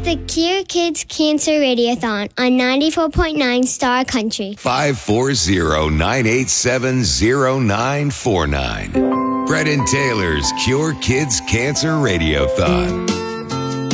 the Cure Kids Cancer Radiothon on 94.9 Star Country. 540-987-0949. Brett and Taylor's Cure Kids Cancer Radiothon.